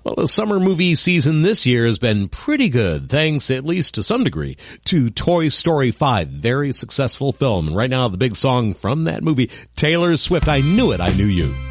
Well, the summer movie season this year has been pretty good, thanks, at least to some degree, to Toy Story 5. Very successful film. And right now, the big song from that movie, Taylor Swift, I Knew It, I Knew You.